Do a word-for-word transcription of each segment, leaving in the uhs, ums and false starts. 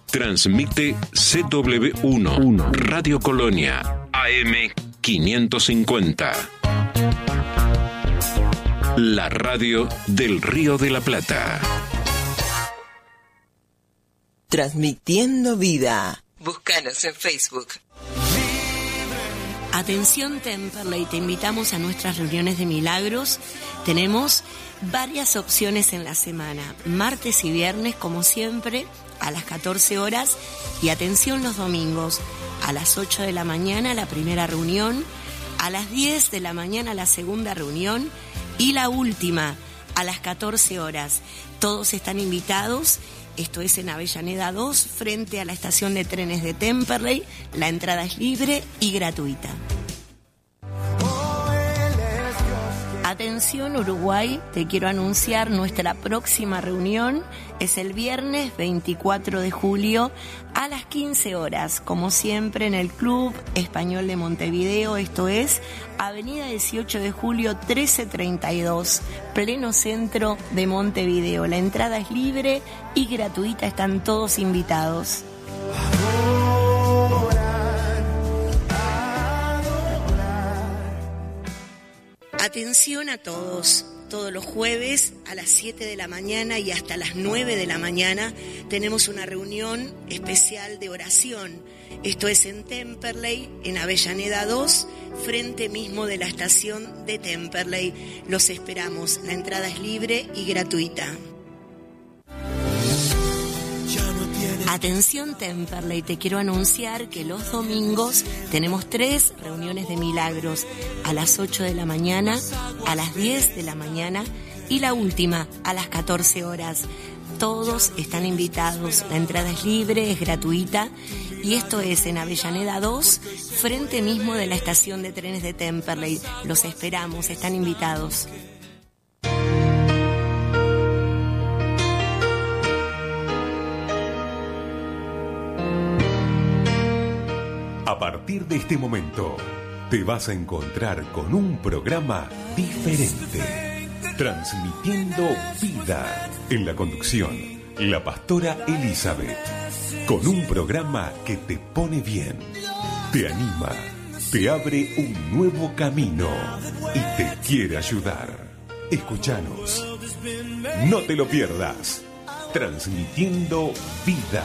Transmite C W uno, Radio Colonia, A M quinientos cincuenta. La radio del Río de la Plata. Transmitiendo vida. Búscanos en Facebook. Atención Temperley, te invitamos a nuestras reuniones de milagros. Tenemos varias opciones en la semana, martes y viernes como siempre a las catorce horas, y atención los domingos a las ocho de la mañana la primera reunión, a las diez de la mañana la segunda reunión y la última a las catorce horas. Todos están invitados. Esto es en Avellaneda dos, frente a la estación de trenes de Temperley. La entrada es libre y gratuita. Atención Uruguay, te quiero anunciar nuestra próxima reunión. Es el viernes veinticuatro de julio a las quince horas, como siempre en el Club Español de Montevideo. Esto es Avenida dieciocho de julio trece treinta y dos, pleno centro de Montevideo. La entrada es libre y gratuita, están todos invitados. Atención a todos, todos los jueves a las siete de la mañana y hasta las nueve de la mañana tenemos una reunión especial de oración. Esto es en Temperley, en Avellaneda dos, frente mismo de la estación de Temperley. Los esperamos, la entrada es libre y gratuita. Atención Temperley, te quiero anunciar que los domingos tenemos tres reuniones de milagros, a las ocho de la mañana, a las diez de la mañana y la última a las catorce horas. Todos están invitados, la entrada es libre, es gratuita, y esto es en Avellaneda dos, frente mismo de la estación de trenes de Temperley. Los esperamos, están invitados. A partir de este momento, te vas a encontrar con un programa diferente, transmitiendo vida. En la conducción, la pastora Elizabeth, con un programa que te pone bien, te anima, te abre un nuevo camino y te quiere ayudar. Escúchanos, no te lo pierdas, transmitiendo vida.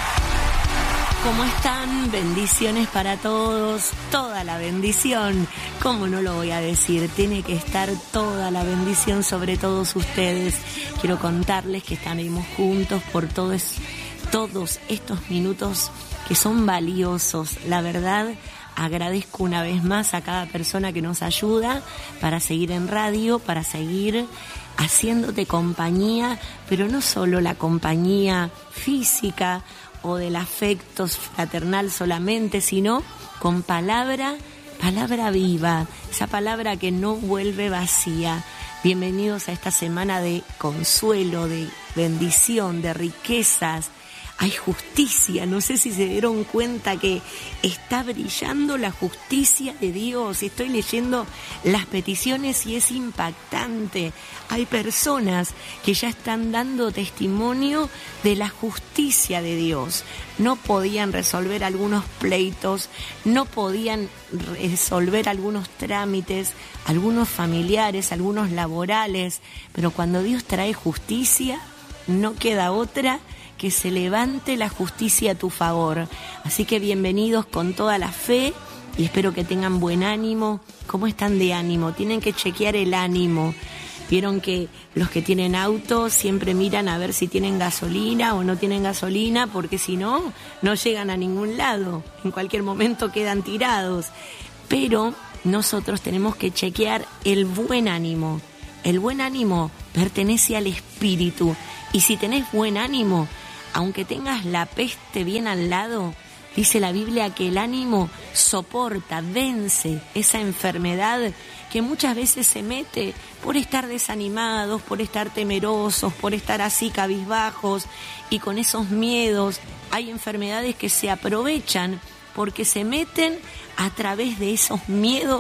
¿Cómo están? Bendiciones para todos, toda la bendición. ¿Cómo no lo voy a decir? Tiene que estar toda la bendición sobre todos ustedes. Quiero contarles que estaremos juntos por todos, todos estos minutos que son valiosos. La verdad, agradezco una vez más a cada persona que nos ayuda para seguir en radio, para seguir haciéndote compañía, pero no solo la compañía física o del afecto fraternal solamente, sino con palabra, palabra viva, esa palabra que no vuelve vacía. Bienvenidos a esta semana de consuelo, de bendición, de riquezas. Hay justicia, no sé si se dieron cuenta que está brillando la justicia de Dios. Estoy leyendo las peticiones y es impactante. Hay personas que ya están dando testimonio de la justicia de Dios. No podían resolver algunos pleitos, no podían resolver algunos trámites, algunos familiares, algunos laborales, pero cuando Dios trae justicia, no queda otra que se levante la justicia a tu favor. Así que bienvenidos con toda la fe y espero que tengan buen ánimo. ¿Cómo están de ánimo? Tienen que chequear el ánimo. Vieron que los que tienen auto siempre miran a ver si tienen gasolina o no tienen gasolina, porque si no, no llegan a ningún lado. En cualquier momento quedan tirados. Pero nosotros tenemos que chequear el buen ánimo. El buen ánimo pertenece al espíritu. Y si tenés buen ánimo, aunque tengas la peste bien al lado, dice la Biblia que el ánimo soporta, vence esa enfermedad que muchas veces se mete por estar desanimados, por estar temerosos, por estar así cabizbajos y con esos miedos. Hay enfermedades que se aprovechan porque se meten a través de esos miedos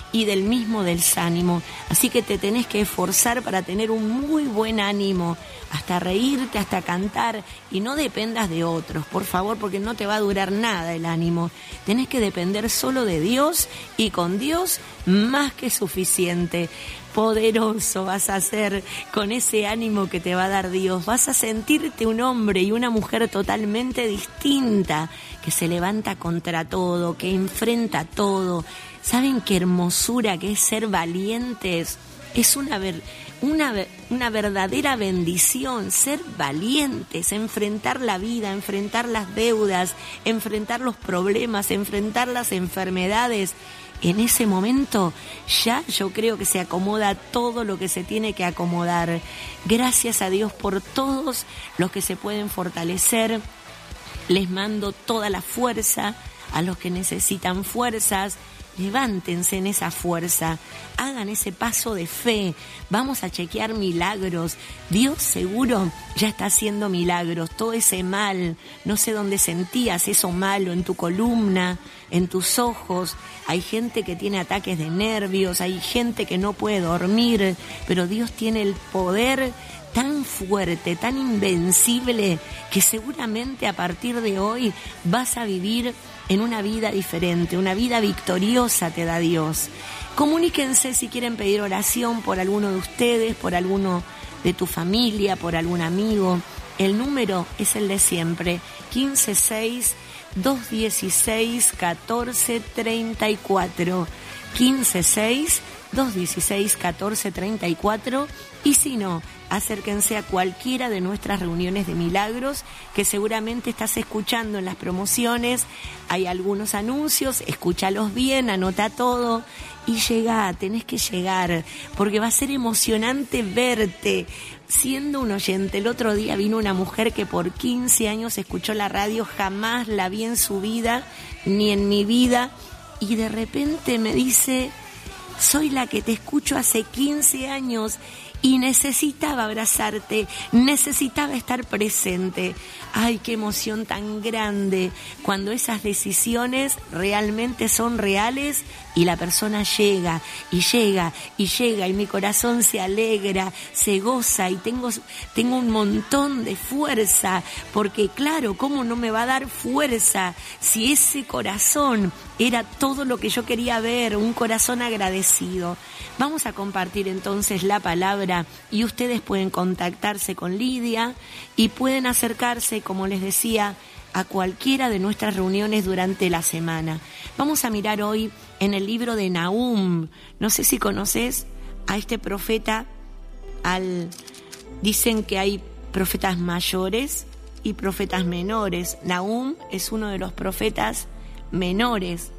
y del mismo desánimo. Así que te tenés que esforzar para tener un muy buen ánimo, hasta reírte, hasta cantar, y no dependas de otros, por favor, porque no te va a durar nada el ánimo. Tenés que depender solo de Dios, y con Dios más que suficiente. Poderoso vas a ser con ese ánimo que te va a dar Dios. Vas a sentirte un hombre y una mujer totalmente distinta, que se levanta contra todo, que enfrenta todo. ¿Saben qué hermosura que es ser valientes? Es una, ver, una, una verdadera bendición ser valientes, enfrentar la vida, enfrentar las deudas, enfrentar los problemas, enfrentar las enfermedades. En ese momento ya yo creo que se acomoda todo lo que se tiene que acomodar. Gracias a Dios por todos los que se pueden fortalecer. Les mando toda la fuerza a los que necesitan fuerzas. Levántense en esa fuerza, hagan ese paso de fe, vamos a chequear milagros. Dios seguro ya está haciendo milagros. Todo ese mal, no sé dónde sentías eso malo, en tu columna, en tus ojos. Hay gente que tiene ataques de nervios, hay gente que no puede dormir, pero Dios tiene el poder tan fuerte, tan invencible, que seguramente a partir de hoy vas a vivir en una vida diferente, una vida victoriosa te da Dios. Comuníquense si quieren pedir oración por alguno de ustedes, por alguno de tu familia, por algún amigo. El número es el de siempre, quince seis, dos dieciséis, catorce treinta y cuatro. quince seis, dos dieciséis, catorce treinta y cuatro. Y si no, acérquense a cualquiera de nuestras reuniones de milagros, que seguramente estás escuchando en las promociones. Hay algunos anuncios, escúchalos bien, anota todo y llegá, tenés que llegar, porque va a ser emocionante verte siendo un oyente. El otro día vino una mujer que por quince años escuchó la radio, jamás la vi en su vida, ni en mi vida, y de repente me dice: soy la que te escucho hace quince años y necesitaba abrazarte, necesitaba estar presente. Ay, qué emoción tan grande cuando esas decisiones realmente son reales y la persona llega y llega y llega y mi corazón se alegra, se goza y tengo, tengo un montón de fuerza, porque claro, ¿cómo no me va a dar fuerza si ese corazón era todo lo que yo quería ver, un corazón agradecido? Vamos a compartir entonces la palabra y ustedes pueden contactarse con Lidia y pueden acercarse, como les decía, a cualquiera de nuestras reuniones durante la semana. Vamos a mirar hoy en el libro de Nahum. No sé si conoces a este profeta. Al... Dicen que hay profetas mayores y profetas menores. Nahum es uno de los profetas menores.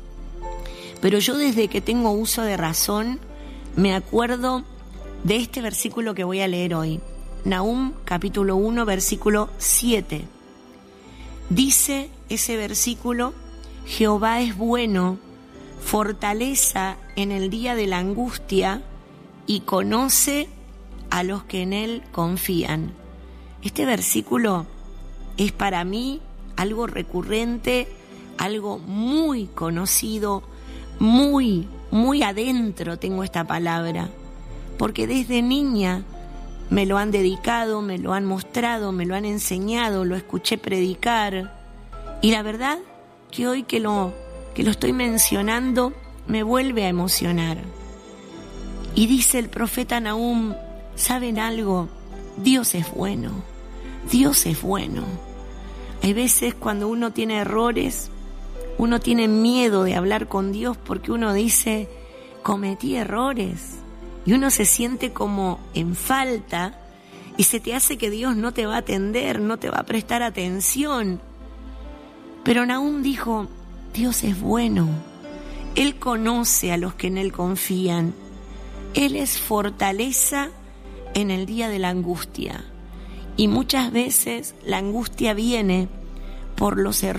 Pero yo desde que tengo uso de razón me acuerdo de este versículo que voy a leer hoy. Nahum capítulo uno, versículo siete. Dice ese versículo: Jehová es bueno, fortaleza en el día de la angustia y conoce a los que en él confían. Este versículo es para mí algo recurrente, algo muy conocido, muy, muy adentro tengo esta palabra, porque desde niña me lo han dedicado, me lo han mostrado, me lo han enseñado, lo escuché predicar, y la verdad que hoy que lo, que lo estoy mencionando me vuelve a emocionar. Y dice el profeta Nahum: ¿saben algo? Dios es bueno, Dios es bueno. Hay veces cuando uno tiene errores, uno tiene miedo de hablar con Dios porque uno dice: cometí errores. Y uno se siente como en falta y se te hace que Dios no te va a atender, no te va a prestar atención. Pero Nahum dijo: Dios es bueno, Él conoce a los que en Él confían, Él es fortaleza en el día de la angustia. Y muchas veces la angustia viene por los errores